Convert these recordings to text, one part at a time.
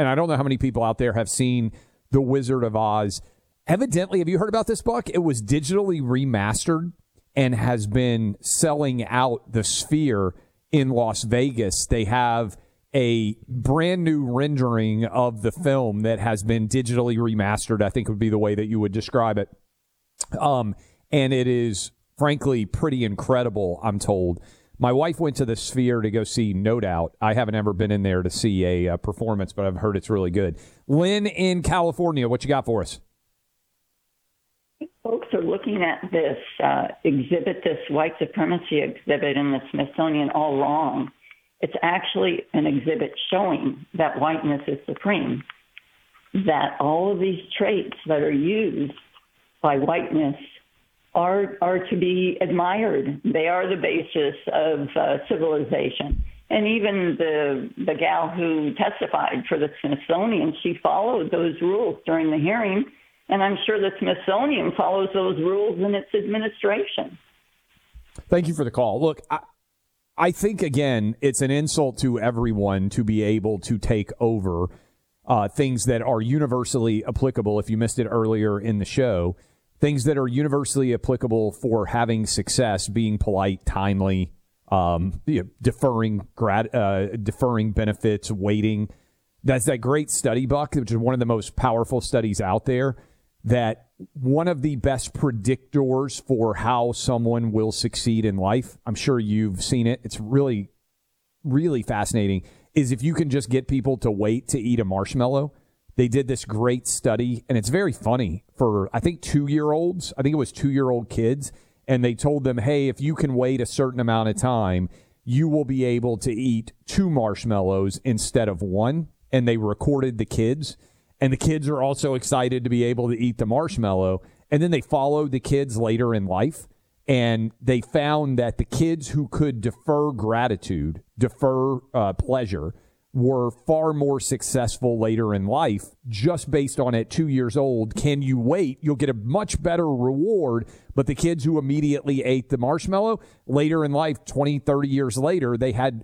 and I don't know how many people out there have seen The Wizard of Oz. Evidently, have you heard about this, Buck? It was digitally remastered and has been selling out the Sphere in Las Vegas. They have a brand new rendering of the film that has been digitally remastered, I think would be the way that you would describe it. And it is, frankly, pretty incredible, I'm told. My wife went to the Sphere to go see No Doubt. I haven't ever been in there to see a performance, but I've heard it's really good. Lynn in California, what you got for us? Folks are looking at this exhibit, this white supremacy exhibit in the Smithsonian all wrong. It's actually an exhibit showing that whiteness is supreme, that all of these traits that are used by whiteness are to be admired. They are the basis of civilization. And even the gal who testified for the Smithsonian, she followed those rules during the hearing, and I'm sure the Smithsonian follows those rules in its administration. Thank you for the call. Look, I think, again, it's an insult to everyone to be able to take over things that are universally applicable, if you missed it earlier in the show, things that are universally applicable for having success, being polite, timely, deferring benefits, waiting. That's that great study, Buck, which is one of the most powerful studies out there, that one of the best predictors for how someone will succeed in life, I'm sure you've seen it, it's really, really fascinating, is if you can just get people to wait to eat a marshmallow. They did this great study, and it's very funny for, I think, 2-year-olds. I think it was 2-year-old kids, and they told them, hey, if you can wait a certain amount of time, you will be able to eat 2 marshmallows instead of 1, and they recorded the kids. And the kids are also excited to be able to eat the marshmallow. And then they followed the kids later in life. And they found that the kids who could defer gratitude, defer pleasure, were far more successful later in life just based on at 2 years old. Can you wait? You'll get a much better reward. But the kids who immediately ate the marshmallow, later in life, 20, 30 years later, they had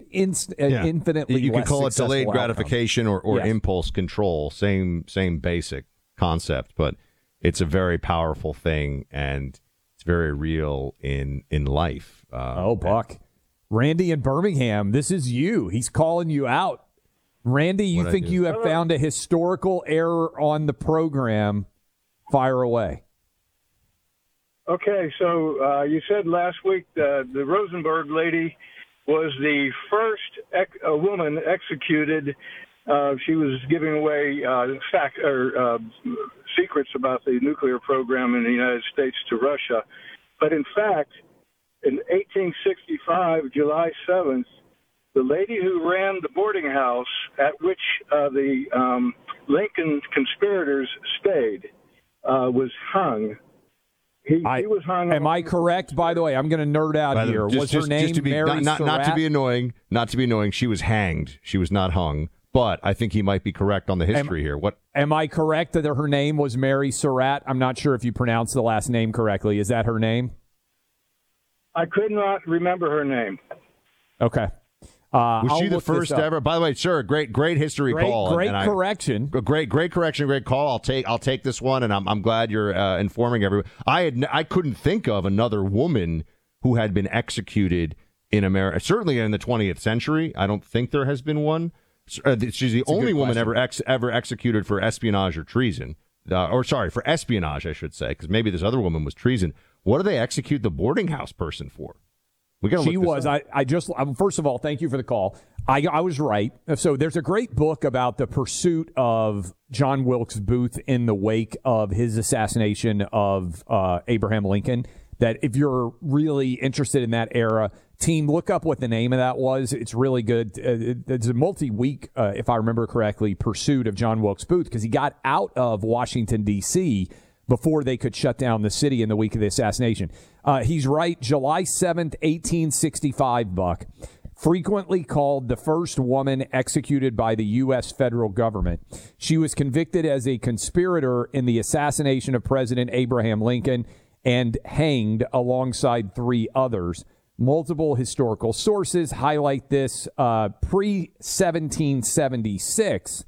infinitely you can less call it delayed gratification or yes. impulse control, same basic concept, but it's a very powerful thing, and it's very real in life. Buck, Randy in Birmingham, this is you. He's calling you out. Randy, you think you have found a historical error on the program? Fire away. Okay, so you said last week the Rosenberg lady was the first woman executed. She was giving away secrets about the nuclear program in the United States to Russia. But in fact, in 1865, July 7th, the lady who ran the boarding house at which the Lincoln conspirators stayed was hung. He was hung. Am I correct? By the way, I'm going to nerd out here. Was her name Mary not to be annoying? Not to be annoying. She was hanged. She was not hung. But I think he might be correct on the history here. What? Am I correct that her name was Mary Surratt? I'm not sure if you pronounced the last name correctly. Is that her name? I could not remember her name. Okay. Was she the first ever? By the way, sir, great history call. Great correction. Great correction. Great call. I'll take this one, and I'm glad you're informing everyone. I couldn't think of another woman who had been executed in America. Certainly in the 20th century, I don't think there has been one. She's the only woman ever executed for espionage or treason, for espionage, I should say, because maybe this other woman was treason. What do they execute the boarding house person for? She was. First of all, thank you for the call. I was right. So there's a great book about the pursuit of John Wilkes Booth in the wake of his assassination of Abraham Lincoln. That if you're really interested in that era, team, look up what the name of that was. It's really good. It's a multi-week, if I remember correctly, pursuit of John Wilkes Booth because he got out of Washington, D.C., before they could shut down the city in the week of the assassination. He's right. July 7th, 1865, Buck, frequently called the first woman executed by the U.S. federal government. She was convicted as a conspirator in the assassination of President Abraham Lincoln and hanged alongside 3 others. Multiple historical sources highlight this pre-1776.